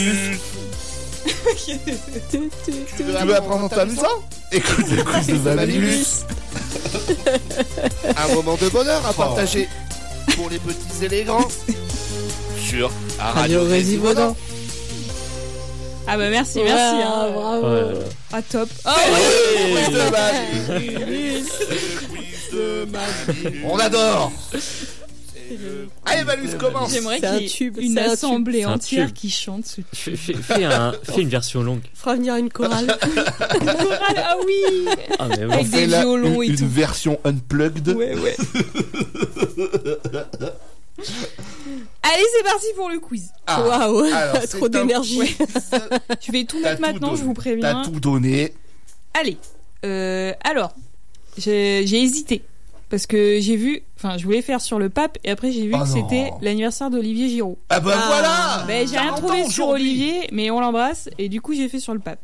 Tu veux apprendre en t'amusant? Écoute le quiz de Babylus. Un moment de bonheur à partager pour les petits et les grands sur Radio Résivaudant. Ah bah merci. Bravo. Ah top. On adore. Allez Balus, commence. J'aimerais C'est un qu'il y ait tube, une c'est un assemblée tube. entière qui chante ce Fais une version longue. Fera venir une chorale. choral. Ah oui. Ah, mais bon. Avec des violons et une tout. version unplugged. Ouais. Allez, c'est parti pour le quiz. Waouh, alors, c'est trop un d'énergie. quiz. Je vais tout T'as mettre maintenant, tout je vous donné. préviens. T'as tout donné. Allez. Alors, j'ai hésité. Parce que je voulais faire sur le pape et après j'ai vu que c'était l'anniversaire d'Olivier Giroud. Ah bah voilà. Ben, j'ai rien 40 trouvé ans sur aujourd'hui. Olivier, mais on l'embrasse et du coup j'ai fait sur le pape.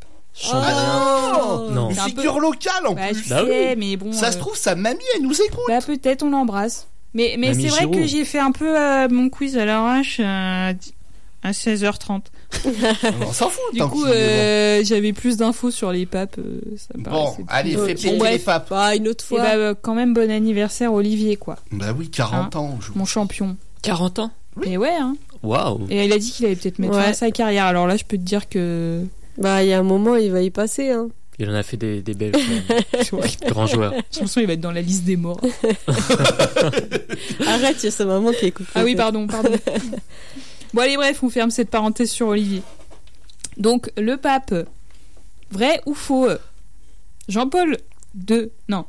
Non. Une C'est un figure locale en Bah, je plus. Bah sais, mais bon. Ça se trouve, sa mamie, elle nous écoute. Bah peut-être on l'embrasse. Mais Mamie c'est vrai Giroud. que j'ai fait un peu mon quiz à l'arrache à 16h30. On s'en fout. Du tant coup, qu'il est j'avais plus d'infos sur les papes. Ça me bon. paraissait plus- Allez, fais péter Bon, bref. les papes. Bah, une autre Et fois. bah, quand même bon anniversaire Olivier quoi, Bah oui, 40 ans. on joue. mon champion. 40 ans. Et ouais hein. Waouh. Et il a dit qu'il allait peut-être mettre Ouais. fin à sa carrière. Alors là, je peux te dire que Bah, il y a un moment, il va y passer, hein. Il en a fait des belles. Grand joueur. je pense qu'il va être dans la liste des morts. Arrête, il y a sa maman qui écoute. Ah oui, pardon. Bon allez, bref, on ferme cette parenthèse sur Olivier. Donc, le pape, vrai ou faux? Jean-Paul II, non.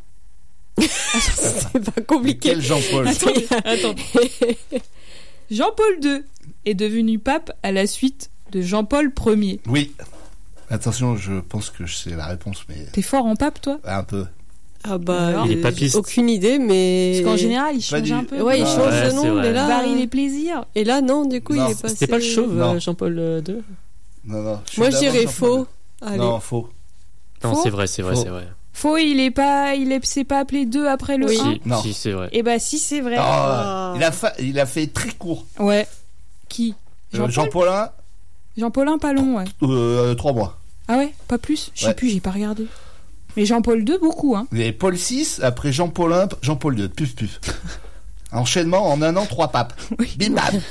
C'est pas compliqué. Quel Jean-Paul. Attends. Jean-Paul II est devenu pape à la suite de Jean-Paul Ier. Oui. Attention, je pense que je sais la réponse, mais T'es fort en pape, toi? un peu. Ah bah, Il est papiste. aucune idée, mais. Parce qu'en général, il change du- un peu. Ouais, il Ah, change ouais, de c'est nom, vrai. mais là. Varie les plaisirs. Et là, non, du coup, Non, il est passé. C'était pas le chauve, Non. Jean-Paul II? Non. Moi, je suis dirais d'abord faux. Jean-Paul. Allez. Non, faux. Non, Faux c'est vrai, c'est vrai, Faux. c'est vrai. Faux, s'est pas appelé 2 après le Oui. 1. Si, Non. si, c'est vrai. Et bah si, c'est vrai. Oh, Ah. il a fait très court. Ouais. Qui? Jean-Paul Jean-Paulin, Jean-Paulin, pas long, ouais. 3 mois. Ah ouais, pas plus? Je sais Ouais. plus, j'ai pas regardé. Mais Jean-Paul II, beaucoup, hein. Et Paul VI, après Jean-Paulin, Jean-Paul II. Puf. Enchaînement en un an, 3 papes. Oui. Bim bam.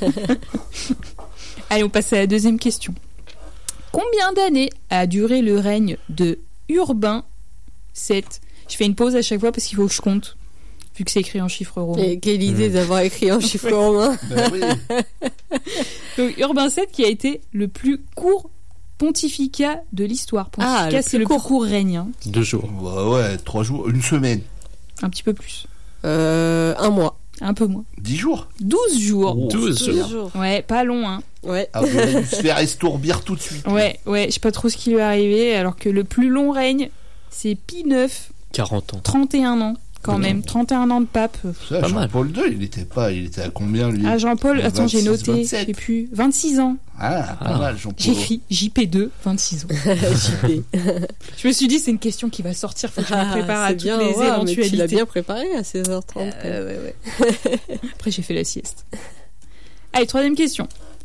Allez, on passe à la deuxième question. Combien d'années a duré le règne de Urbain VII? Je fais une pause à chaque fois parce qu'il faut que je compte, vu que c'est écrit en chiffres romains. Et quelle idée d'avoir écrit en chiffre romain. Ben oui. Donc Urbain VII qui a été le plus court pontificat de l'histoire. Pontificat, le c'est plus le plus court. court règne, hein. 2 jours. Bah ouais, 3 jours, une semaine. Un petit peu plus. 1 mois. Un peu moins. 10 jours. 12 jours. Oh, 12 c'est bien. jours. Ouais, pas long, hein. Ouais. Ah, vous avez dû se faire estourbir tout de suite. Ouais, je sais pas trop ce qui lui est arrivé, alors que le plus long règne, c'est Pie IX, 40 ans. 31 ans, quand Oui. même. 31 ans de pape. Ça, Pas mal. Jean-Paul II, il était à combien lui? Ah, Jean-Paul, attends, j'ai 26, noté, 27. je sais plus, 26 ans. Ah, pas mal, J'ai Jean-Paul. écrit JP2, 26 ans. JP. Je me suis dit, c'est une question qui va sortir, faut que je me prépare à c'est toutes bien, les ouais, mais tu l'as éventualités. bien préparé à 16h30. Ouais. Après, j'ai fait la sieste. Allez, troisième question.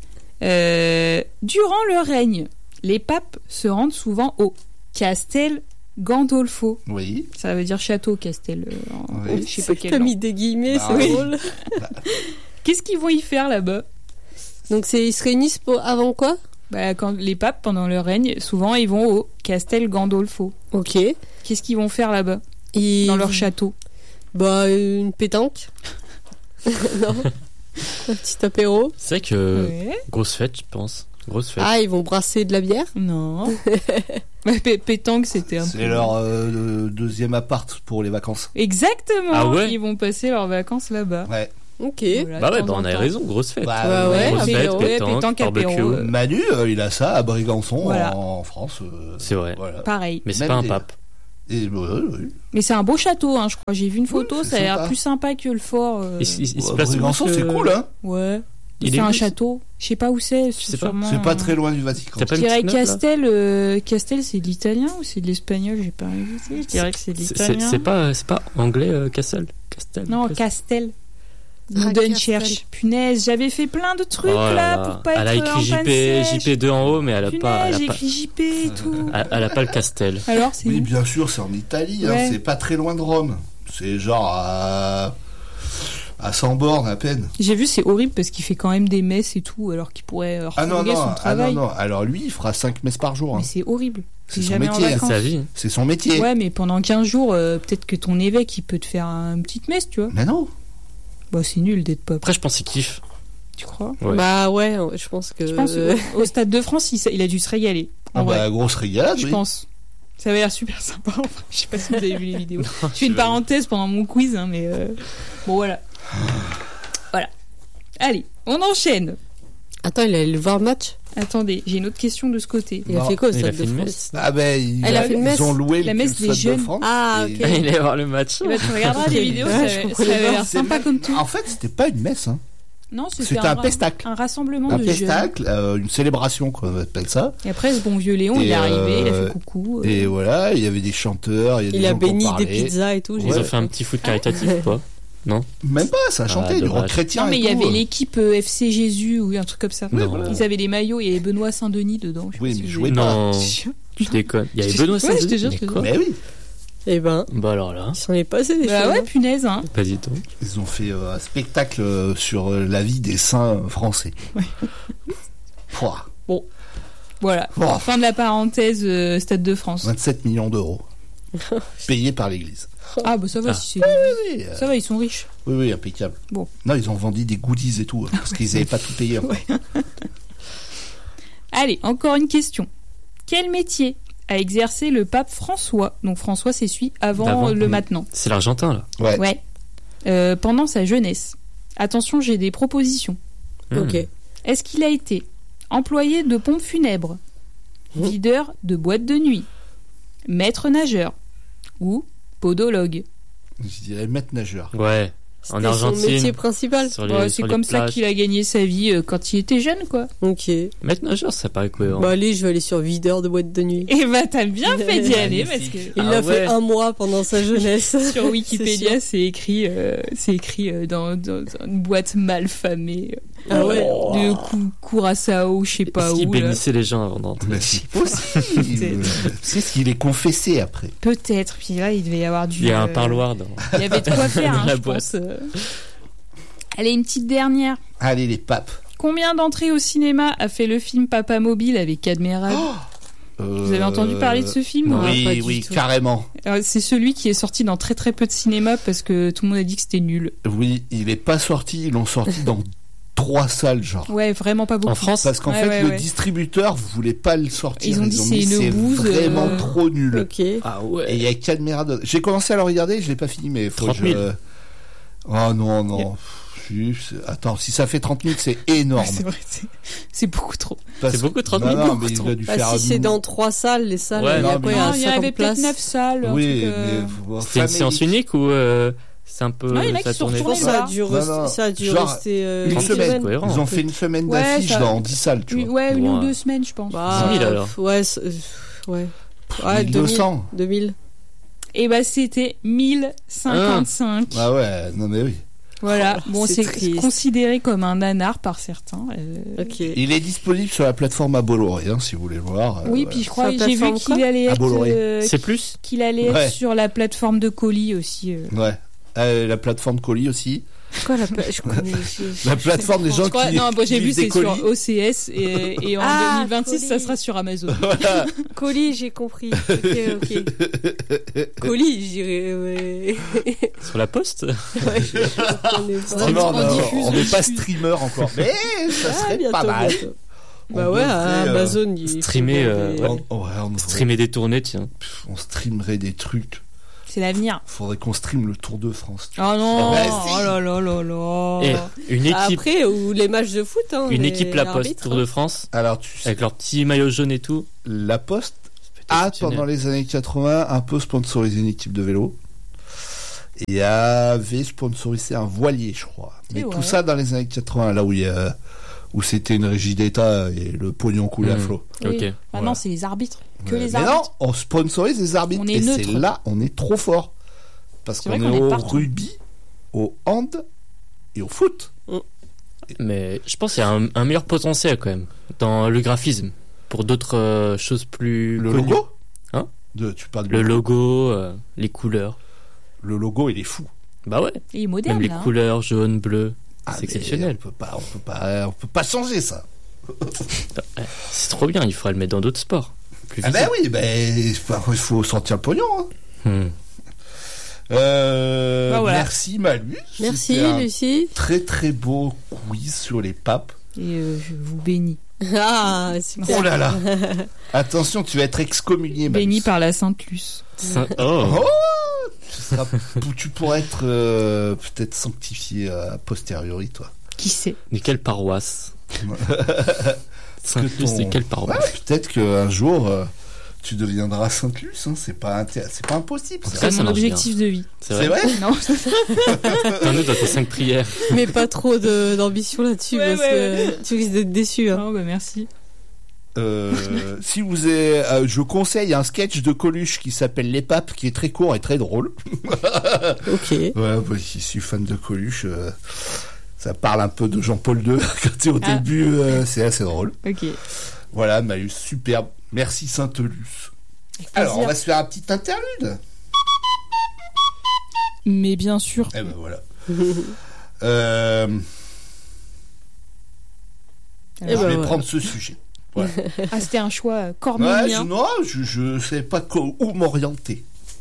Durant leur règne, les papes se rendent souvent au Castel Gandolfo. Oui. Ça veut dire château, Castel. Oui. Je sais pas quel T'as nom. mis des guillemets, Bah c'est oui. drôle. Qu'est-ce qu'ils vont y faire là-bas? Donc ils se réunissent avant quoi? Quand les papes, pendant leur règne, souvent, ils vont au Castel Gandolfo. Ok. Qu'est-ce qu'ils vont faire là-bas, Ils... dans leur château? Bah, une pétanque. Non. Un petit apéro. C'est vrai que Ouais. grosse fête, je pense. Grosse fête. Ah, ils vont brasser de la bière. Non. Pétanque, c'était un peu... C'est leur deuxième appart pour les vacances. Exactement. Ah ouais. Ils vont passer leurs vacances là-bas. Ouais. Ok. Voilà, Bah ouais, de temps on en avait temps. raison, grosse fête. Bah, ouais, grosse fête, apéro, pétanque, pétanque, barbecue. apéro. Manu, il a ça à Brégançon, Voilà. en France. C'est vrai. Voilà. Pareil. Mais c'est Même pas un des- pape. Et, oui. Mais c'est un beau château, hein, je crois. J'ai vu une photo, c'est ça a l'air sympa. plus sympa que le fort. Il se Ouais, place où, Brégançon, c'est cool, hein. Ouais. Il C'est est un où, château. Je sais pas où c'est. sais pas. sûrement, C'est pas très loin du Vatican. T'as pas Je une dirais petite note, là Castel, c'est de l'italien ou c'est de l'espagnol? J'ai pas révisé. Je dirais que c'est de C'est l'italien. pas anglais, Castle. Non, Castel. Mouden Castel. cherche. Punaise, j'avais fait plein de trucs Oh là là là. pour pas Elle a être en écrit panne sèche. JP2 en haut, mais elle a Punaise, pas. j'ai écrit JP et tout. Elle a pas le Castel. Alors, c'est Oui, où bien sûr, c'est en Italie. Ouais. Hein, c'est pas très loin de Rome. C'est genre à 100 bornes à peine. J'ai vu, c'est horrible parce qu'il fait quand même des messes et tout, alors qu'il pourrait Ah non, refourguer non, son ah non, travail. non. Alors lui, il fera 5 messes par jour. Hein. Mais c'est horrible. C'est T'es son jamais en métier, C'est vacances. sa vie. C'est son métier. Ouais, mais pendant 15 jours, peut-être que ton évêque, il peut te faire une petite messe, tu vois. Mais non. Bah, c'est nul d'être pop. Après, je pense qu'il kiffe. Tu crois Ouais. Bah ouais, je pense que. Je pense au Stade de France, il a dû se régaler. En Ah vrai, bah, grosse régalade, je oui. pense. Ça avait l'air super sympa. En vrai. Je sais pas si vous avez vu les vidéos. Je fais une parenthèse pendant mon quiz, hein, mais bon, voilà. Voilà. Allez, on enchaîne. Attends, il est allé voir le match. Attendez, j'ai une autre question de ce côté. Il a Non, fait quoi au il a Stade fait de une France messe. Ah ben, Elle a fait une messe. ils ont loué La le messe des Stade jeunes. de France. Ah, et- ok. Il est voir le match. Eh ben, tu regarderas les vidéos, Ouais, je ça comprenais avait pas. l'air C'est sympa même- comme tout. En fait, c'était pas une messe. Hein. Non, C'était un pestacle. Un rassemblement Un de jeunes. pestacle, une célébration, quoi, on appelle ça. Et après, ce bon vieux Léon, il Et, est arrivé, il a fait coucou. Et voilà, il y avait des chanteurs, il y a des Il a gens qui ont béni des parlé. pizzas et tout. j'ai Ils ont vu. fait un petit foot caritatif ou pas? Même pas, ça chantait, du rock dommage. chrétien Non, mais et il y tout. avait l'équipe FC Jésus ou un truc comme ça. Non. voilà. Ils avaient des maillots, il y avait Benoît Saint-Denis dedans. Je sais Oui, pas si mais vous jouez avez- pas. Non, Je- tu déconnes. Il y avait Benoît Ouais, je te Saint-Denis. jure, Mais je te quoi Mais oui, Eh ben, Bah alors là, il s'en est passé des Bah choses. ouais, hein. punaise, hein. pas du tout. ils ont fait un spectacle sur la vie des saints français. Ouais. Pouah, Voilà. Oh. Fin de la parenthèse Stade de France. 27 millions d'euros payés par l'église. Ah bah ça va Ah. si c'est... Oui, Ça va, ils sont riches. oui, impeccable. Bon. Non, ils ont vendu des goodies et tout, parce qu'ils n'avaient pas tout payé. Encore. Allez, encore une question. Quel métier a exercé le pape François? Donc François, c'est celui avant D'avant, le oui. maintenant. C'est l'Argentin là. Ouais. Ouais. Pendant sa jeunesse. Attention, j'ai des propositions. Ok. Est-ce qu'il a été employé de pompe funèbre, videur de boîte de nuit, maître nageur ou podologue? Je dirais maître nageur. Ouais. En C'était son métier Argentine. principal. Sur les, Ouais, sur c'est les comme ça plages. qu'il a gagné sa vie quand il était jeune, quoi. Ok. Maître nageur, ça paraît cohérent. Bah allez, je vais aller sur videur de boîte de nuit. Et bah t'as bien fait d'y aller parce que Il Ah l'a ouais. fait un mois pendant sa jeunesse. sur Wikipédia C'est c'est écrit dans une boîte mal famée Ah ouais. de Curaçao, je sais pas Est-ce qu'il où. Là. bénissait les gens avant d'entrer? Mais c'est possible. C'est ce qu'il est confessé après. Peut-être. Puis là il devait y avoir du. Il y a un parloir dans. Il y avait de quoi faire, dans hein, la je boîte. pense. Allez, une petite dernière. Allez, les papes. Combien d'entrées au cinéma a fait le film Papa Mobile avec Admiral? Vous avez entendu parler de ce film non. ou pas? pas Oui, du oui, tout. carrément. C'est celui qui est sorti dans très très peu de cinéma parce que tout le monde a dit que c'était nul. Oui, il est pas sorti, ils l'ont sorti dans 3 salles, genre. Ouais, vraiment pas beaucoup. En France? Parce qu'en Ouais, fait, ouais, le ouais. distributeur voulait pas le sortir. Ils ont dit c'est une bouse, vraiment trop nul. Ok. Ah Et ouais. il y a Cadmera. J'ai commencé à le regarder, je l'ai pas fini, mais faut 30 que 000. Oh non, non. Attends, si ça fait 30 000, c'est énorme. C'est vrai, c'est beaucoup trop. Parce- C'est beaucoup 30 Non, 000, non, beaucoup mais il trop. a dû Bah, faire. si c'est dans 3 salles, les salles, Ouais, il y a non, quoi, mais- il y a Non, il y 50 avait peut-être places. 9 salles. un Oui, truc, mais. C'était une séance unique ou c'est un peu. Non, il y en a ça qui sont tournait Je retournés pense pas que là. ça a dû Non, non. rester Une une semaine. semaine. Cohérent. Ils ont fait une semaine Ouais, d'affiches ça- dans 10 salles, tu vois. Ouais, une ou Ouais. 2 semaines, je pense. Bah, 10 000 alors. Ouais, ouais. Ouais, 1200. 2000. Et bah, c'était 1055. Ah ouais, non mais oui. Voilà. Oh, Bon, c'est c'est triste. considéré comme un nanar par certains. Ok. Il est disponible sur la plateforme à Bolloré, hein, si vous voulez le voir. Oui, ouais. puis je crois, Sur la j'ai vu plateforme qu'il quoi allait À être, Bolloré. C'est plus? qu'il allait Ouais. être sur la plateforme de colis aussi. Ouais. La plateforme colis aussi. Quoi, je connais. La plateforme des gens Je crois- qui. non, bon, j'ai qui vu, livrent des c'est sur colis. OCS et en Ah, 2026, ça colis. sera sur Amazon. Voilà. Colis, j'ai compris. Ok. Colis, je dirais. Ouais. Sur la poste? Ouais, je connais pas. Oh non, On non, diffuse, on on n'est pas diffuse. streamer encore. Mais ça Ah, serait bientôt, pas mal. bientôt. Bah On ouais, devrait, Amazon, il streamer, faut voir des- ouais. on devrait- Streamer des tournées, tiens. on streamerait des trucs. C'est l'avenir. Faudrait qu'on stream le Tour de France. Oh non, Bah, si. oh là là là là. Et une équipe, Après, ou les matchs de foot, hein. une les équipe La Poste, arbitres, Tour de France, Alors, tu sais, avec leur petit maillot jaune et tout. la Poste C'est a, exceptionnel. pendant les années 80, un peu sponsorisé une équipe de vélo. Et avait sponsorisé un voilier, je crois. Mais C'est tout vrai. ça dans les années 80, là où c'était une régie d'État et le pognon coulait à Mmh. flot. Oui. Ok. Maintenant, Voilà. c'est les arbitres. Que Ouais. les Mais arbitres. non, on sponsorise les arbitres. On est et neutre. c'est là, on est trop fort. Parce C'est qu'on vrai est qu'on est au partout. rugby, au hand et au foot. Mais je pense qu'il y a un meilleur potentiel quand même dans le graphisme pour d'autres choses plus Le connues. logo Hein Tu parles Le logo, les couleurs. Le logo, il est fou. Bah ouais. Il est moderne, Même les là. couleurs jaune, bleu. Ah, C'est mais exceptionnel. On peut pas changer ça. C'est trop bien, il faudrait le mettre dans d'autres sports. Plus Ah ben visible. oui, il faut sortir le pognon. Hein. Voilà. Merci Malus. Merci, C'était un Lucie. très très beau quiz sur les papes. Et je vous bénis. Ah, super. Oh là là. Attention, tu vas être excommunié, Malus. Béni par la Sainte Luce. Oh, tu pourrais être peut-être sanctifié a posteriori, toi. Qui sait? De quelle paroisse Sainte-Luce, ton- de quelle paroisse Ouais, peut-être qu'un jour tu deviendras Sainte-Luce. Hein. C'est pas impossible. Ça. Ça, C'est ça mon marche objectif de vie. C'est vrai. Non. T'en es dans tes 5 prières. Mais pas trop d'ambition là-dessus Ouais, parce ouais, que tu risques d'être déçu. Hein. Oh, bah merci. Si vous avez, je conseille un sketch de Coluche qui s'appelle Les Papes, qui est très court et très drôle. Ok. Ouais, bah, je suis fan de Coluche. Ça parle un peu de Jean-Paul II quand t'es au Ah. début. C'est assez drôle. Ok. Voilà, Malus, superbe. Merci Sainte-Luce. Avec Alors, on plaisir. va se faire un petit interlude. Mais bien sûr. Eh ben voilà. Eh Je ben, vais voilà. prendre ce sujet. Voilà. Ah, c'était un choix Ouais, cornélien. je sais pas où m'orienter.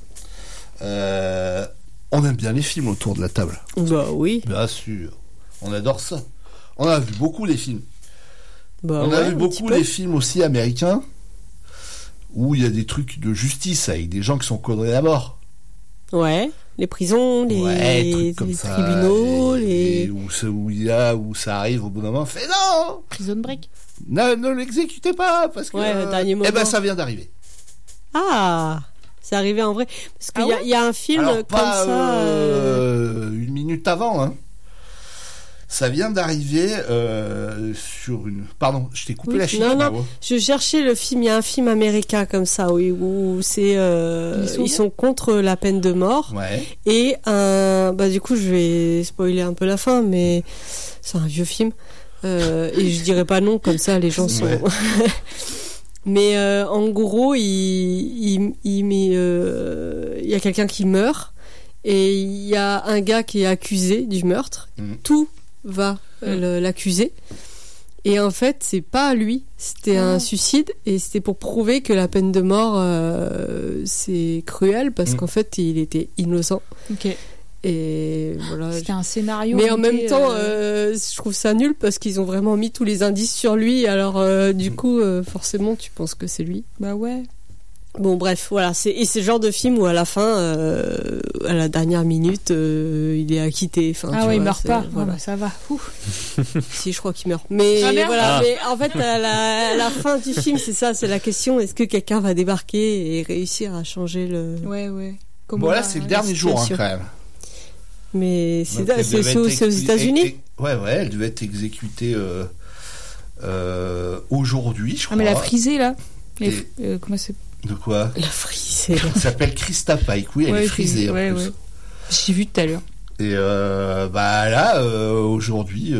On aime bien les films autour de la table. Bah oui. Bien sûr. On adore ça. On a vu beaucoup des films. Bah On ouais, a vu un beaucoup petit peu. des films aussi américains où il y a des trucs de justice avec des gens qui sont condamnés à mort. Ouais. Les prisons, Ouais, trucs les comme ça. tribunaux, Et où ça arrive au bout d'un moment, fait non, Prison Break. ne l'exécutez pas parce que Ouais, le dernier eh ben moment. ça vient d'arriver. Ah, c'est arrivé en vrai. Parce qu'il Ah ouais il y a un film Alors comme pas ça. une minute avant, hein. Ça vient d'arriver sur une. Pardon, je t'ai coupé Oui. la chic. Non, non. Mao. Je cherchais le film. Il y a un film américain comme ça, oui, où c'est ils sont contre la peine de mort. Ouais. Et du coup, je vais spoiler un peu la fin, mais c'est un vieux film. Et je dirais pas non, comme ça, les gens sont. Ouais. Mais en gros, il y a quelqu'un qui meurt et il y a un gars qui est accusé du meurtre. Mhm. Tout va l'accuser. Et en fait, c'est pas lui, c'était un suicide et c'était pour prouver que la peine de mort c'est cruel parce Mhm. qu'en fait, il était innocent. Ok. Et voilà. C'était un scénario. Mais en monté, même temps, je trouve ça nul parce qu'ils ont vraiment mis tous les indices sur lui. Alors, du coup, forcément, tu penses que c'est lui. Bah ouais. Bon, bref, voilà. Et c'est le genre de film où à la fin, à la dernière minute, il est acquitté. Enfin, Ah tu ouais, il vois, meurt c'est- pas. Voilà. Ah bah, ça va. Ouf. Si, je crois qu'il meurt. Mais Ah, merde. voilà. Ah. Mais en fait, à la fin du film, c'est ça. C'est la question, est-ce que quelqu'un va débarquer et réussir à changer le... Ouais, ouais. Bon là, c'est le dernier jour hein, situation. quand même. Mais Donc, elle devait c'est être aux États-Unis. Ouais, elle devait être exécutée aujourd'hui, je Ah crois. mais la frisée là. Et- Comment c'est? De quoi? La frisée. Elle s'appelle Christa Pike, oui, elle Ouais, est frisée en ouais, plus. ouais. J'ai vu tout à l'heure. Et bah là, aujourd'hui,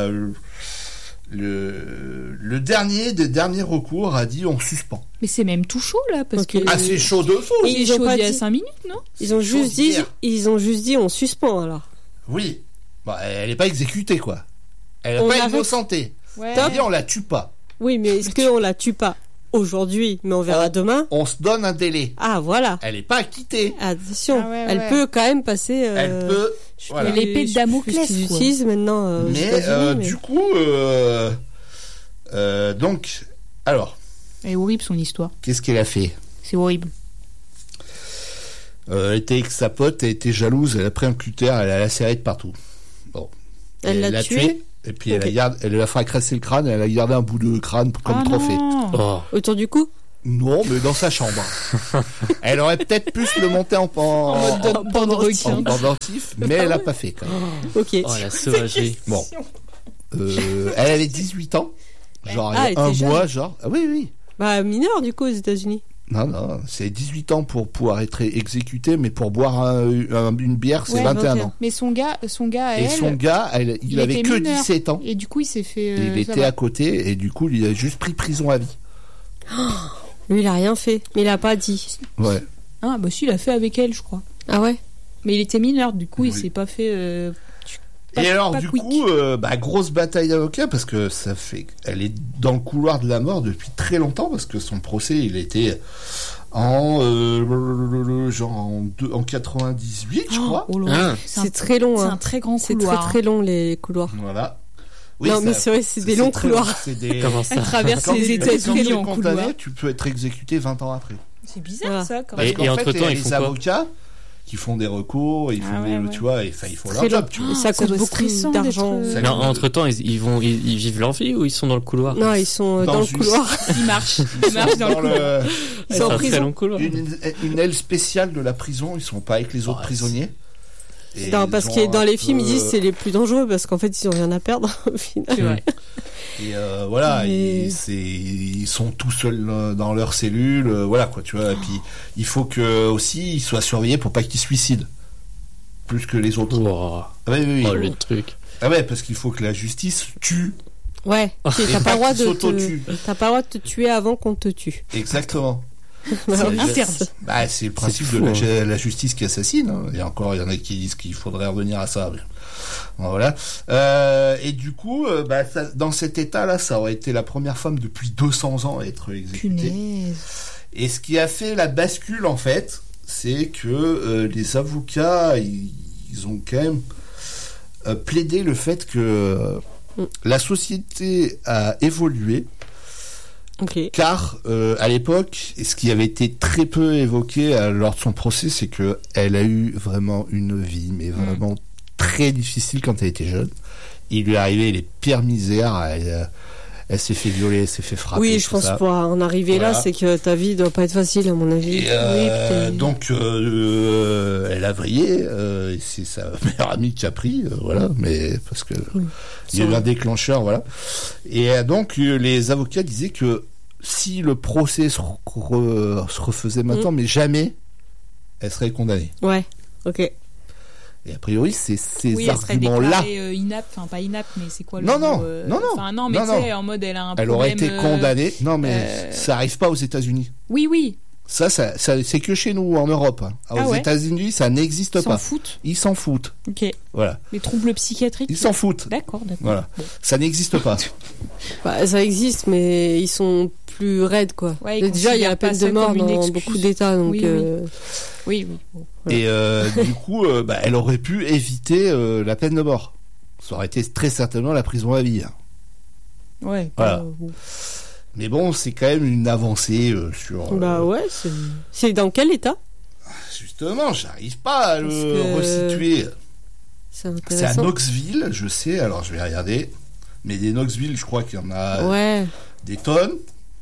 le dernier des derniers recours a dit on suspend. Mais c'est même tout chaud là parce Ok. que. Ah, c'est chaud de fou. Et Il est ils ont chaud pas il y a dit- 5 minutes, non? Ils ont C'est chaud juste dit, d'hier. on suspend alors. Oui. Bah, elle est pas exécutée, quoi. Elle est On pas arrête. innocentée. Ouais. Elle dit on la tue pas. Oui, mais est-ce qu'on la tue pas aujourd'hui, mais on verra Oh. demain? On se donne un délai. Ah, voilà. Elle est pas acquittée. Attention, Ah ouais, elle ouais. peut quand même passer. Elle peut. je sais voilà. plus- L'épée de je sais plus Damoclès, ce qu'ils quoi. utilisent maintenant aux Mais États-Unis, mais- du coup, donc, alors, Elle est horrible son histoire. qu'est-ce qu'elle a fait? C'est horrible. Elle était avec sa pote, elle était jalouse, elle a pris un cutter, elle a lacéré de partout. Bon. Elle Et l'a tué. et puis Ok. elle lui a fracrassé le crâne, elle a gardé un bout de crâne comme Ah trophée. non. Oh. Autour du cou. Non, mais dans sa chambre. Elle aurait peut-être pu se le monter en mode bande requin. en pendentif, mais elle l'a pas fait quand même. Ok. Oh, la sauvagerie. Bon. Elle avait 18 ans. Genre, Ah, il y a elle un était mois, genre. Ah oui, oui. Bah, mineur du coup aux États-Unis. Non, c'est 18 ans pour pouvoir être exécuté, mais pour boire une bière, c'est Ouais, 21 21. ans. Mais son gars à Et elle, son gars, il avait était que mineur. 17 ans. et du coup il s'est fait. Et il ça était va. à côté, et du coup, il a juste pris prison à vie. Lui, il a rien fait. Mais il a pas dit. Ouais. Ah bah si, il a fait avec elle, je crois. Ah ouais? Mais il était mineur, du coup il Oui. s'est pas fait. Pas- Et alors, pas du quick. coup, grosse bataille d'avocats, parce que elle est dans le couloir de la mort depuis très longtemps, parce que son procès, il était en 98, je crois. Oh là là, C'est très long, c'est hein. un très grand C'est couloir. très très long, les couloirs. Voilà. Non, mais c'est vrai, c'est des longs très couloirs. long. C'est des... Comment ça? Elle traverse Quand les tu es États-Unis en condamné, couloir. tu peux être exécuté 20 ans après. C'est bizarre Voilà. ça quand Parce même. Et qu'en fait, entre-temps, il y a ils font les quoi avocats qui font des recours, ils font Ah ouais, ouais. tu vois, et enfin, ils font leur Très job, long. tu vois. Et ça Ça coûte doit être beaucoup stressant d'argent. d'être, Ça- Mais entre-temps, ils vivent leur vie ou ils sont dans le couloir? Non, ils sont dans le une- couloir. Il marche dans le couloir. Ils sont en C'est un prison. très long couloir. une aile spéciale de la prison, ils sont pas avec les autres Ouais, prisonniers. Et Non, ils parce ont que dans un les films, ils peu- disent que c'est les plus dangereux parce qu'en fait, ils ont rien à perdre au final. C'est vrai. Et voilà, Mais- ils sont tout seuls dans leur cellule, voilà quoi, tu vois. Et puis il faut que aussi ils soient surveillés pour pas qu'ils se suicident plus que les autres. Wow. Ah ouais, oui, Oh, oui. le truc. Ah ouais, parce qu'il faut que la justice tue. Ouais, Et t'as pas le droit qu'ils s'auto-tuent. t'as pas le droit de te tuer avant qu'on te tue. Exactement. Bah, C'est- interdit. Bah, c'est le principe fou, de la justice qui assassine. Hein. Et encore, il y en a qui disent qu'il faudrait revenir à ça. Mais... Bon, voilà. Et du coup, dans cet état-là, ça aurait été la première femme depuis 200 ans à être exécutée. Punaise. Et ce qui a fait la bascule, en fait, c'est que les avocats, ils ont quand même plaidé le fait que la société a évolué. Ok. Car à l'époque, ce qui avait été très peu évoqué lors de son procès, c'est que elle a eu vraiment une vie, mais vraiment très difficile quand elle était jeune. Il lui est arrivé les pires misères. Elle s'est fait violer, elle s'est fait frapper. Oui, je tout pense ça. pour en arriver là, Voilà. c'est que ta vie doit pas être facile à mon avis. Et, peut-être. donc, elle a vrillé. Et c'est sa meilleure amie qui a pris, voilà. Mais parce que il y a eu un déclencheur, voilà. Et donc, les avocats disaient que si le procès se refaisait maintenant, mais jamais, elle serait condamnée. Ouais. Ok. Et a priori, c'est ces Oui, elle serait arguments-là. déclarée inapte, enfin pas inapte, mais c'est quoi le Non, mot, non, non, non. Enfin non, mais Non, tu sais, non. en mode elle a un Elle problème. aurait été condamnée. Non, mais euh, ça arrive pas aux États-Unis. Oui, oui, Ça c'est que chez nous, en Europe. Hein. Ah Aux ouais. États-Unis, ça n'existe ils s'en pas. foutent. Ils s'en foutent. Ok. Voilà. Les troubles psychiatriques. Ils s'en foutent. D'accord, d'accord. Voilà. Bon. Ça n'existe pas. Bah, ça existe, mais ils sont plus raides, quoi. Ouais, ils Déjà, il y a la considèrent peine pas de ça mort comme une dans excuse. beaucoup d'États, donc. Oui, oui. Oui, oui. Bon. Et du coup, elle aurait pu éviter la peine de mort. Ça aurait été très certainement la prison à vie. Hein. Ouais. Voilà. bon. Mais bon, c'est quand même une avancée sur. Bah ouais, c'est dans quel État? Justement, j'arrive pas à Parce le que- resituer. C'est C'est à intéressant. Knoxville, je sais. Alors je vais regarder. Mais des Knoxville, je crois qu'il y en a Ouais, des tonnes.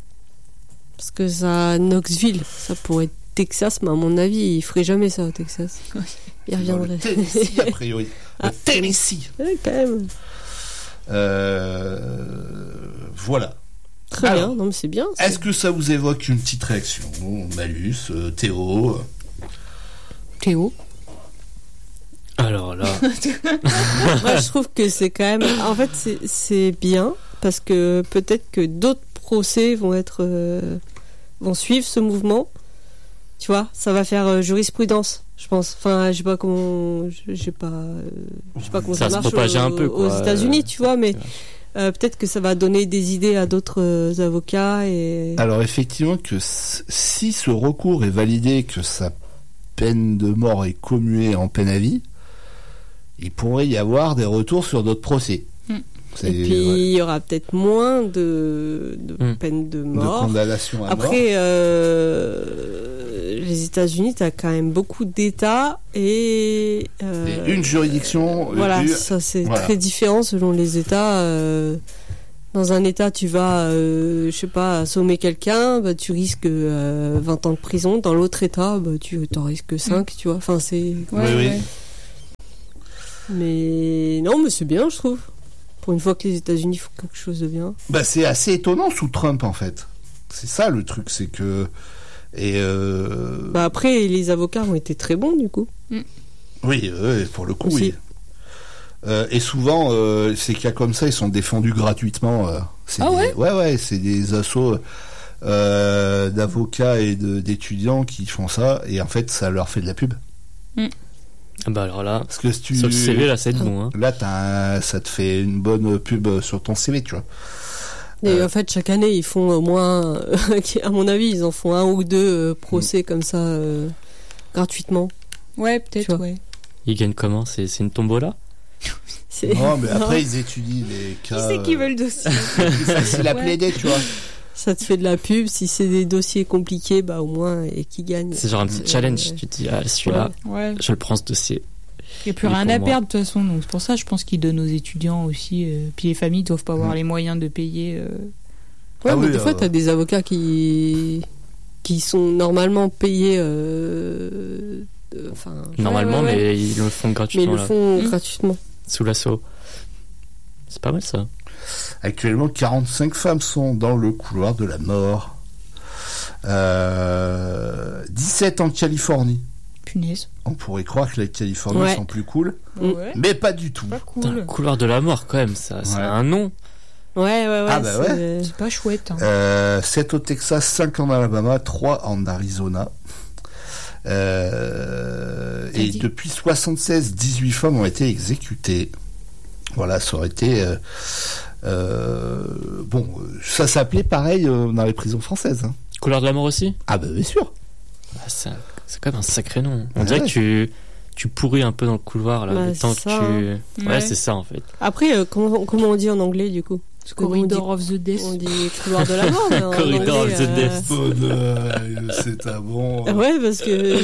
parce que ça, Knoxville, ça pourrait être Texas, mais à mon avis, il ferait jamais ça au Texas. Il Dans le reviendrait. Tennessee, a priori. Ah. Le Tennessee. Ouais, quand même. Voilà. Très Alors, bien, non mais c'est bien. ça. Est-ce que ça vous évoque une petite réaction, Malus, Théo? Théo. Alors là, Moi, je trouve que c'est quand même. En fait, c'est bien parce que peut-être que d'autres procès vont suivre ce mouvement. Tu vois, ça va faire jurisprudence, je pense. Enfin, je sais pas comment, je sais pas comment Ça ça, se marche propager un peu, quoi. aux États-Unis, tu vois, mais peut-être que ça va donner des idées à d'autres avocats et. Alors effectivement que si ce recours est validé, que sa peine de mort est commuée en peine à vie, il pourrait y avoir des retours sur d'autres procès. Et puis il y aura peut-être moins de peines de de mort. condamnation à mort. Après, les États-Unis, t'as quand même beaucoup d'États et une juridiction. voilà, ça c'est voilà. très différent selon les États. Dans un État, tu vas, je sais pas, assommer quelqu'un, bah, tu risques 20 ans de prison. Dans l'autre État, bah, tu t'en risques 5, tu vois. Enfin, c'est. Ouais, oui. ouais. Mais non, mais c'est bien, je trouve. Pour une fois que les États-Unis font quelque chose de bien. Bah, c'est assez étonnant sous Trump en fait. C'est ça le truc, c'est que Et Bah après, les avocats ont été très bons du coup. oui, pour le coup, Aussi. oui. Et souvent, ces cas comme ça, ils sont défendus gratuitement. C'est Ah des, ouais, c'est des assos d'avocats et d'étudiants qui font ça, et en fait, ça leur fait de la pub. Ah bah alors là, Parce que si tu sur le CV, là, c'est bon. Hein. là, ça te fait une bonne pub sur ton CV, tu vois. Et en fait, chaque année, ils font au moins, à mon avis, ils en font un ou deux procès comme ça, gratuitement. Ouais, Tu peut-être, vois. ouais. Ils gagnent comment? C'est une tombola? C'est- Non, mais Non, après, ils étudient les Qui cas. c'est qui veut le dossier? plus facile à Ouais. plaider, tu vois. ça te fait de la pub. Si c'est des dossiers compliqués, bah au moins, et qui gagne. C'est genre un petit challenge. Tu te dis, ah, celui-là, Ouais. je le prends ce dossier. Il n'y a plus Il est rien pour à moi. perdre de toute façon, donc c'est pour ça je pense qu'ils donnent aux étudiants aussi. Puis les familles doivent pas avoir les moyens de payer. Ouais, Ah mais oui, des fois, t'as des avocats qui sont normalement payés. Enfin, Normalement, ouais. mais ils le font mais ils gratuitement, le là, font Mmh. gratuitement. sous l'assaut. C'est pas mal ça. Actuellement, 45 femmes sont dans le couloir de la mort. 17 en Californie. Punaise. On pourrait croire que les Californiens Ouais. sont plus cool, Mm. Ouais. mais pas du tout. Pas Putain, le cool. couloir de la mort, quand même, ça Ouais. a un nom. Ouais. Ah bah c'est- C'est pas chouette. Hein. 7 au Texas, 5 en Alabama, 3 en Arizona. Et dit. depuis 76, 18 femmes ont été exécutées. Voilà, ça aurait été... bon, ça s'appelait pareil dans les prisons françaises. Hein. Couloir de la mort aussi? Ah bah bien sûr. Ah, c'est quand même un sacré nom. On Ouais. dirait que tu pourris un peu dans le couloir, là, Bah, le temps que c'est ça, tu... hein. Ouais, Ouais. c'est ça, en fait. Après, comment on dit en anglais du coup? Comment on dit- Corridor of the Death. On dit couloir de la mort. Mais en Corridor anglais, of the Death. C'est un bon... Ouais, parce que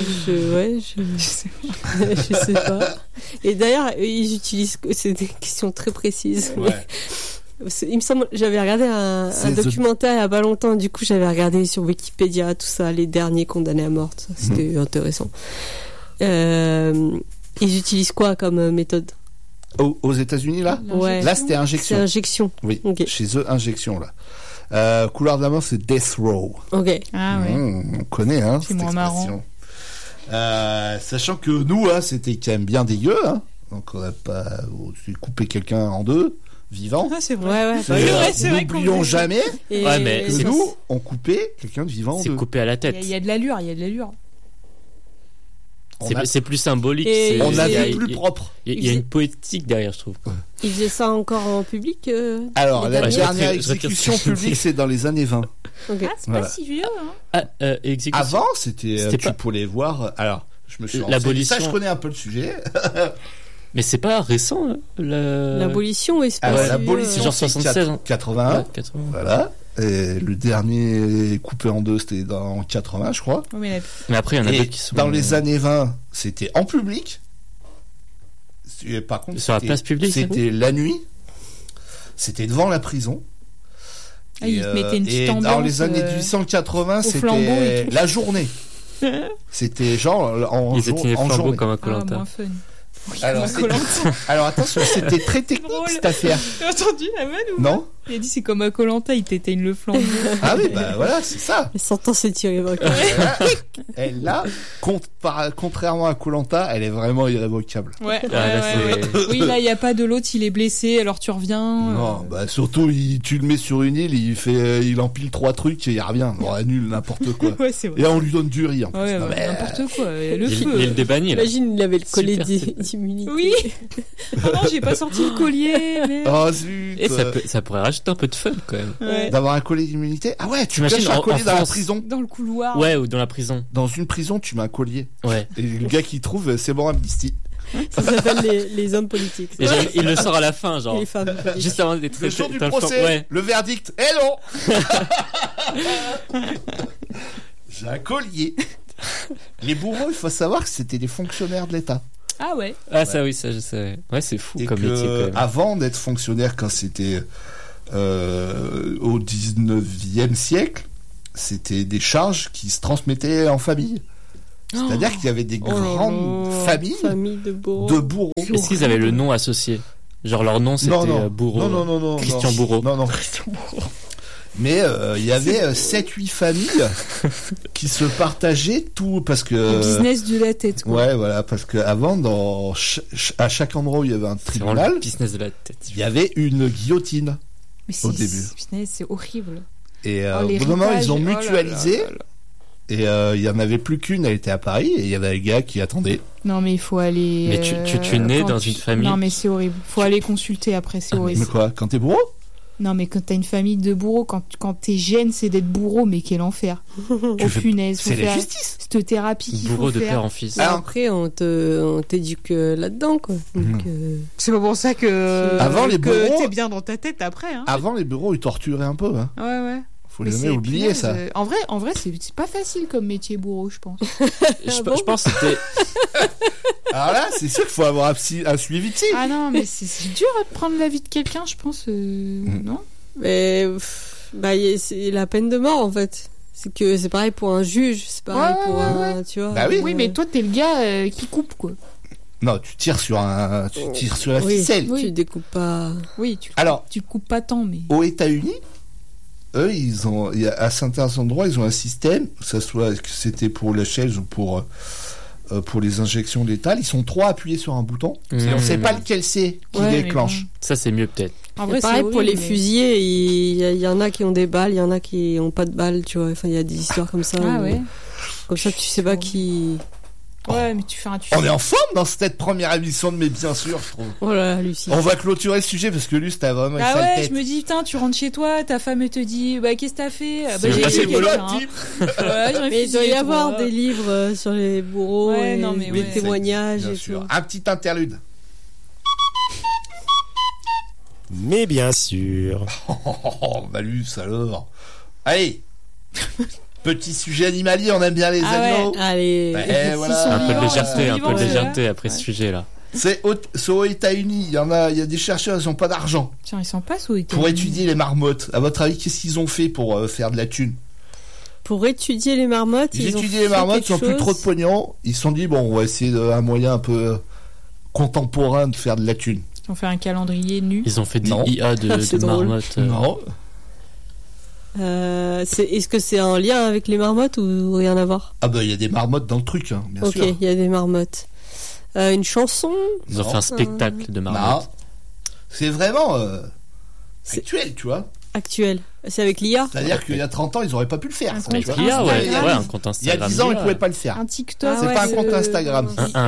je sais pas. Et d'ailleurs, ils utilisent. C'est des questions très précises. Ouais. Il me semble, j'avais regardé un C'est documentaire il y a pas longtemps. Du coup, j'avais regardé sur Wikipédia tout ça, les derniers condamnés à mort. Ça, c'était intéressant. Ils utilisent quoi comme méthode? Aux États-Unis, là Ouais. Là, c'était C'est injection. injection. Oui, Ok. chez eux, injection, là. Couloir de la mort, c'est death row. Ok. Ah ouais. On connaît, hein, C'est cette moins expression. Sachant que nous, hein, c'était quand même bien dégueu, hein. Donc, on n'a pas coupé quelqu'un en deux, vivant. Ah, c'est Ouais, vrai. ouais. C'est vrai, c'est vrai qu'on- N'oublions jamais Et Ouais, mais que c'est- nous, on coupait quelqu'un de vivant en C'est deux. coupé à la tête. Il y a de l'allure, il y a de l'allure. On C'est a- c'est plus symbolique. Et- c'est- On a il y a- vu plus il- propre. Il y a une poétique derrière, je trouve. ils faisaient ça encore en public. Alors, les la derniers- dernière je retire exécution ce que j'ai publique, dit. c'est dans les années 20. Ok. Ah, c'est Voilà. pas si vieux, hein. Ah, exécution. Avant, c'était C'était tu pas- pouvais voir. Alors, je me suis L'abolition. renseigné. Ça, je connais un peu le sujet. Mais c'est pas récent, hein, L'abolition, oui, c'est pas Alors, si vieux. l'abolition, genre c'est 76, hein. 81. Ouais, 80. Voilà. Et le dernier coupé en deux, c'était dans 80, je crois. Ouais, mais Mais après, il y en a Et d'autres qui sont. dans les années 20, c'était en public. Et par contre, Sur la c'était- place publique, c'était la nuit. C'était devant la prison. Ah, ils te mettaient une petite et dans ambiance, les années 1880, flambeau et c'était tout. la journée. C'était genre en, Ils étaient les flambeaux journée. comme un Ah, Koh-Lanta. moins fun. Alors, Comme un Koh-Lanta. Alors attention, c'était très technique Drôle. cette affaire. T'as entendu la vanne ou Non? Il a dit c'est comme à Koh-Lanta, ils t'éteignent le flambeau. Ah oui, bah voilà, c'est ça. Les sentences s'étirent. Elle là, contrairement à Koh-Lanta, elle est vraiment irrévocable. Ouais, ouais, là, ouais, c'est- ouais. Oui, là, il n'y a pas de l'autre, il est blessé, alors tu reviens. Non, bah surtout, tu le mets sur une île, il empile 3 trucs et il revient. Bon, nul, n'importe quoi. Ouais, c'est vrai. Et on lui donne du riz en plus. Ouais, Non, ouais, mais- n'importe quoi. Le Il feu. y a le débanni, là. Imagine, il avait le collier Super, c'est- d'immunité. Oui. Oh non, j'ai pas sorti le collier. Mais... Oh zut. Et ça pourrait rajouter un peu de fun, quand même. Ouais. D'avoir un collier d'immunité. Ah ouais, tu T'imagines, caches un en collier dans la France. prison. Dans le couloir. Ouais, ou dans la prison. Dans une prison, tu mets un collier. Ouais. Et le gars qui trouve, c'est bon, amnistie. Ça s'appelle les hommes politiques. Et genre, il le sort à la fin, genre. Les femmes politiques. Juste avant d'être Le jour du dans le flanc. procès, Ouais. le verdict. Eh non. J'ai un collier. Les bourreaux, il faut savoir que c'était des fonctionnaires de l'État. Ah ouais. Ah, ça, oui, ça, je sais. Ouais, c'est fou Et comme que, métier, quand même. avant d'être fonctionnaire, quand c'était au 19e siècle, c'était des charges qui se transmettaient en famille. C'est-à-dire qu'il y avait des Oh là grandes là. familles Famille de bourreaux. de bourreaux. Est-ce qu'ils avaient le nom associé? Genre leur nom, c'était Non, non. Bourreau. Non. Christian non. Bourreau. Non, non. Mais il y avait 7-8 familles qui se partageaient tout parce que Le business de la tête, quoi. ouais, voilà, parce que avant à chaque endroit où il y avait un C'est vraiment tribunal, le business de la tête. il y avait une guillotine. Mais Au début. punaise, c'est horrible. Et Oh, au les bout d'un moment, ils ont ripages, oh là mutualisé. là là là. Et il y en avait plus qu'une, elle était à Paris, et il y avait un gars qui attendait. Non, mais il faut aller. Mais tu es né quand dans une famille. Non, mais c'est horrible. Faut aller consulter après, c'est horrible. Mais quoi, quand t'es bourreau? Non, mais quand t'as une famille de bourreaux, quand t'es gêne, c'est d'être bourreau, mais quel enfer. Oh Tu fais- punaise, faut C'est la faire justice. cette thérapie qu'il Bourreau faut de faire. père en fils. Bah, Alors- après, on t'éduque là-dedans, quoi. Donc, C'est pas pour ça que. Avant, les que bourreaux- t'es bien dans ta tête après, hein. Avant, les bureaux, ils torturaient un peu, hein. Ouais, ouais. Faut Mais jamais c'est- oublier punaise, ça. En vrai, c'est pas facile comme métier bourreau, je pense. Je pense que c'était. Alors là, c'est sûr qu'il faut avoir un suivi psy. Ah non, mais c'est dur de prendre la vie de quelqu'un, je pense. Non. mais c'est la peine de mort, en fait. C'est pareil pour un juge, c'est pareil Ouais, pour ouais, un, tu vois. Bah oui. Oui, mais toi, t'es le gars qui coupe, quoi. Non, tu tires sur la Oui. ficelle. Oui. Tu découpes pas. Oui, Alors, tu coupes pas tant, mais. aux États-Unis, eux, à certains endroits, ils ont un système, que ce soit que c'était pour la chaise ou pour les injections létales, ils sont 3 appuyés sur un bouton. Et on sait pas lequel c'est qui Ouais, mais déclenche. Ça, c'est mieux peut-être. En C'est vrai, pareil c'est pour les horrible, mais- fusillés, il y en a qui ont des balles, il y en a qui ont pas de balles, tu vois. Enfin, il y a des histoires comme ça. Ah où- ouais. Comme ça, tu sais pas qui. Ouais, mais tu fais un. On est en forme dans cette première émission de Mais bien sûr, je trouve. Oh là là, Lucie. On va clôturer le sujet parce que Luce, t'as vraiment une Ah sale ouais, tête. je me dis, putain, tu rentres chez toi, ta femme elle te dit, bah qu'est-ce que t'as fait? Bah C'est j'ai passé tué le boulot, quelqu'un. type. Ouais, j'aurais Mais il doit y fusillé, avoir toi. des livres sur les bourreaux Ouais, et non, mais des ouais. témoignages Bien et sûr. tout. Un petit interlude. Mais bien sûr. Oh, bah Luce, alors. Allez. Petit sujet animalier, on aime bien les Ah ouais. animaux. Allez. Eh, voilà. sont Un peu de vivants, légèreté, un peu de vivants, légèreté ouais. après ce sujet-là. C'est aux États-Unis, il y a des chercheurs, ils n'ont pas d'argent Tiens, ils sont pas sous pour étudier les marmottes. À votre avis, qu'est-ce qu'ils ont fait pour faire de la thune? Pour étudier les marmottes, Ils ont étudient les fait marmottes, ils quelque n'ont plus trop de chose. pognon. Ils se sont dit, bon, on va essayer un moyen un peu contemporain de faire de la thune. Ils ont fait un calendrier nu. Ils ont fait des Non. IA de C'est drôle. marmottes. Non. Est-ce que c'est en lien avec les marmottes ou rien à voir? Ah bah, il y a des marmottes dans le truc, hein, bien Ok, sûr. il y a des marmottes. Une chanson Ils ont Non. fait un spectacle de Non. marmottes. C'est vraiment C'est- actuel, tu vois. actuelle. C'est avec l'IA? C'est-à-dire qu'il y a 30 ans, ils n'auraient pas pu le faire. Un ça, compte tu vois. Avec l'IA, ouais, Instagram. ouais, un compte Il y a Instagram. 10 ans, ils d'IA. pouvaient pas le faire. Un TikTok. C'est pas un compte Instagram.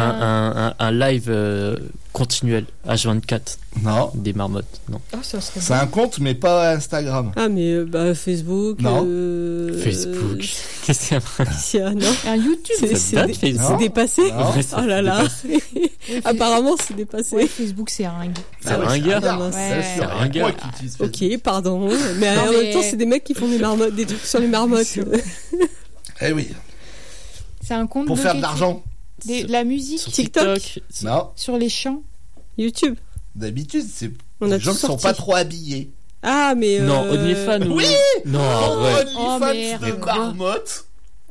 Un live continuel, H24, Non. des marmottes. Non. Ah, ça serait C'est un compte, mais pas Instagram. Ah, mais Facebook. Non. Facebook. Qu'est-ce qu'il y a C'est non. un YouTube. C'est- Ça date, c'est Facebook. dépassé. Non. Ouais, ça Oh là là. Ouais, Apparemment, c'est dépassé. Ouais, Facebook, c'est ringue. C'est ouais, ringard. ringard, Ouais. bien sûr. C'est Il y a ringard. quoi qui utilise Facebook? Ok, pardon. Mais Non, en mais- même temps, c'est des mecs qui font des marmottes, des trucs sur les marmottes. Sûr. Eh oui, C'est un compte pour faire de quel- l'argent. De la musique Sur TikTok. TikTok. Non, sur les champs. YouTube. d'habitude, c'est On a des gens tout qui sont sorti. pas trop habillés. Ah, mais. Non, OnlyFans ou... Oui. Non, Oh, ouais. OnlyFans, merde. des marmottes.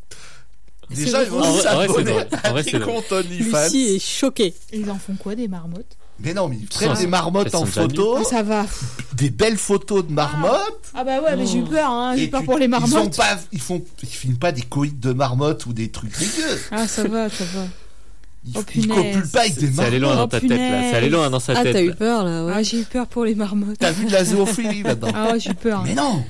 C'est Déjà, ils vont En vrai, c'est s'abonner drôle. En à vrai, des c'est drôle. comptes OnlyFans. Lucie est choquée. Ils en font quoi, des marmottes? Mais non, mais ils prennent Ça, des marmottes elles en sont déjà photo, Ah, ça va. des belles photos de marmottes. Ah bah ouais, mais j'ai eu peur, hein. J'ai Et peur tu- pour les Ils marmottes. filment pas des coïts de marmottes ou des trucs dégueux. Ah, ça va, ça va. Ils, Oh, ils punaise. copulent pas avec des C'est allé marmottes. loin Oh, dans ta tête, là. C'est allé loin dans sa Ah, tête. t'as eu là. peur, là, ouais. Ah, j'ai eu peur pour les marmottes. T'as vu de la zoophilie là-dedans. Ah ouais, j'ai eu peur. Mais non.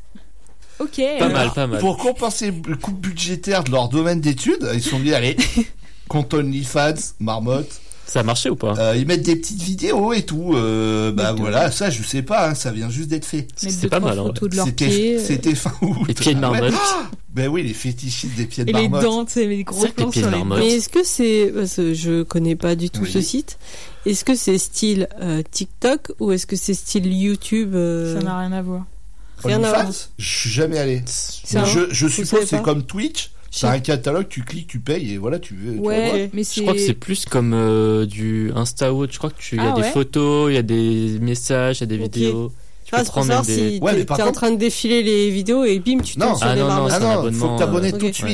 Ok. Pas mal, pas mal. Pour compenser le coût budgétaire de leur domaine d'études, ils se sont dit, allez, compte OnlyFans, marmotte, Ça a marché ou pas? ils mettent des petites vidéos et tout. Bah voilà, ça je sais pas, hein, ça vient juste d'être fait. Mettre c'est deux, pas trois mal, en photos de leurs pieds. C'était fin août. Les pieds de Ah ouais. marmotte. Ben oui, les fétichistes des pieds de Et les marmotte. dents, tu sais, les gros C'est vrai que les plans pieds sur de les marmotte. dents. Mais est-ce que c'est. Parce que je connais pas du tout Oui. ce site. Est-ce que c'est style TikTok ou est-ce que c'est style YouTube Ça n'a rien à voir. Rien à voir. OnlyFans, je suis jamais allé. C'est Mais un- je savez suppose que c'est pas comme Twitch. Je T'as sais- un catalogue, tu cliques, tu payes et voilà, tu veux. tu vas voir. Ouais, mais Je crois que c'est plus comme du Insta ou autre. Je crois que il y a Ah des ouais. photos, il y a des messages, il y a des Ok. vidéos. Tu Ah, peux c'est pour prendre savoir même des... si Ouais, mais t'es par en contre- train de défiler les vidéos et bim, tu Non. tombes sur Ah des non, non, marmottes. c'est Ah un non, faut abonnement, que t'abonner ok. tout de suite.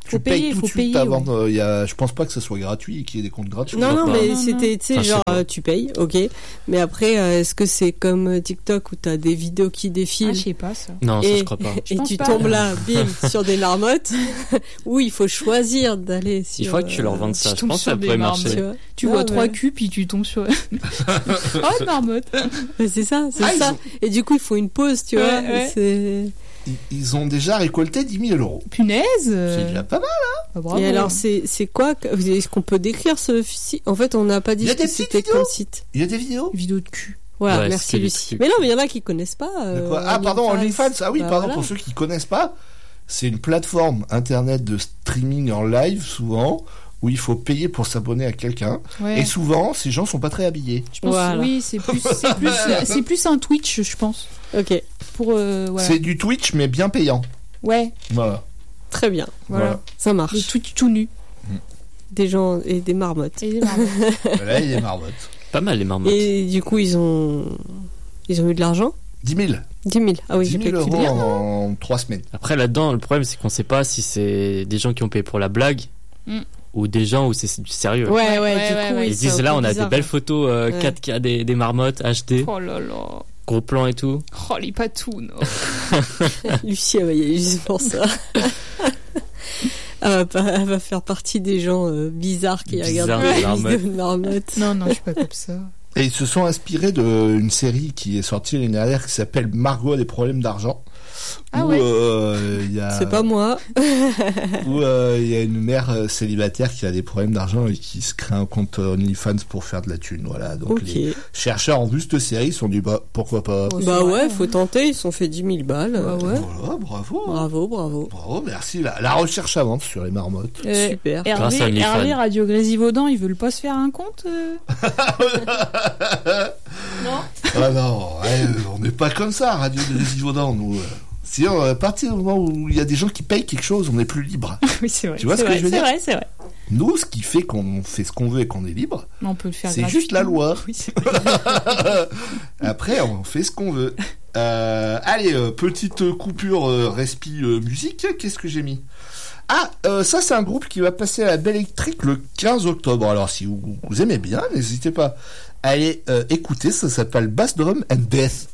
Tu payes tout de suite ouais. avant. Je pense pas que ce soit gratuit et qu'il y ait des comptes gratuits. Non, pas. mais Non, c'était, tu sais, Enfin, je sais genre, pas. tu payes, ok. Mais après, est-ce que c'est comme TikTok où t'as des vidéos qui Ah, défilent je sais pas ça. Non, ça et, je crois pas. et pense tu pas. tombes là, bim, sur des marmottes, où il faut choisir d'aller sur... Il faudrait que tu leur vendes ça. tu Je tombes pense que ça sur des pourrait marmottes. tu marcher. vois. Tu Non, vois mais- 3 culs puis tu tombes sur. Oh, une marmotte. Mais c'est ça, c'est Ah, ils ça. ont- Et du coup, il faut une pause, tu vois. Ouais, ouais. C'est... Ils ont déjà récolté 10 000 euros. Punaise. C'est déjà pas mal. Ah, bravo. Et alors, c'est quoi est-ce qu'on peut décrire ce site? En fait, on n'a pas dit Il y a ce des que petites c'était vidéos. comme site. Il y a des vidéos. Vidéo de cul. Voilà, Ouais, merci c'est des Lucie. trucs. Mais non, mais il y en a qui connaissent pas. De quoi Ah, pardon, OnlyFans. Ah oui, Bah, pardon, voilà. pour ceux qui connaissent pas, c'est une plateforme internet de streaming en live, souvent, où il faut payer pour s'abonner à quelqu'un. Ouais. Et souvent, ces gens sont pas très habillés. Je pense Voilà. oui, c'est plus un Twitch, je pense. Ok, Pour voilà. C'est du Twitch, mais bien payant. Ouais, Voilà. très bien. voilà. Ça marche. Des Twitch tout nus. Des gens et des marmottes. Et des marmottes. Là, il y a des marmottes. Pas mal les marmottes. Et du coup, ils ont eu de l'argent 10 000. 10 000. Ah oui, 10 000 c'est euros bien. en 3 semaines. Après là-dedans, le problème c'est qu'on sait pas si c'est des gens qui ont payé pour la blague Mm. ou des gens où c'est du sérieux. Ouais, Ouais, du ouais, coup, ouais. oui, Ils c'est disent un là, peu on a bizarre. des belles photos Ouais. 4K des marmottes HD, Oh là là. gros plans et tout. Oh les patounes. Lucie, elle va y aller juste pour ça. Elle va faire partie des gens bizarres qui Bizarres regardent des les marmottes. vidéos de marmottes. Non, non, je suis pas comme ça. Et ils se sont inspirés d'une série qui est sortie l'année dernière qui s'appelle Margot a des problèmes d'argent. Ah où, ouais. il y a, C'est pas moi. où il y a une mère célibataire qui a des problèmes d'argent et qui se crée un compte OnlyFans pour faire de la thune. Voilà. Donc Ok. les chercheurs ont vu cette série, ils se sont dit bah pourquoi pas. Oh, Bah c'est ouais, vrai, faut tenter. Ils se sont fait 10 000 balles. Bah ouais. Voilà, bravo. Bravo, bravo. Bravo, merci. La recherche avance sur les marmottes. Super. Grâce à OnlyFans. Hervé Radio Grésivaudan, ils veulent pas se faire un compte Non. Ah non, on n'est pas comme ça, Radio Grésivaudan, nous. Si à partir du moment où il y a des gens qui payent quelque chose, on est plus libre. Oui, c'est vrai. Tu vois c'est ce que vrai, je veux c'est dire vrai, c'est vrai. Nous, ce qui fait qu'on fait ce qu'on veut et qu'on est libre, Mais on peut le faire c'est gratuitement. juste la loi. Oui, c'est vrai. Après, on fait ce qu'on veut. Allez, petite coupure respi musique. Qu'est-ce que j'ai mis ça c'est un groupe qui va passer à la Belle Électrique le 15 octobre. Alors si vous aimez bien, n'hésitez pas à aller écouter. Ça s'appelle Bass Drum and Death.